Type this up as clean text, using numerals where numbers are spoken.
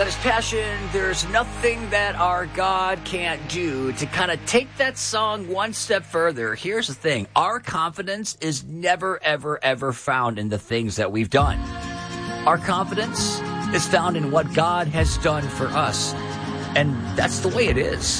That is Passion. There's nothing that our God can't do. To kind of take that song one step further, here's the thing. Our confidence is never, ever, ever found in the things that we've done. Our confidence is found in what God has done for us. And that's the way it is.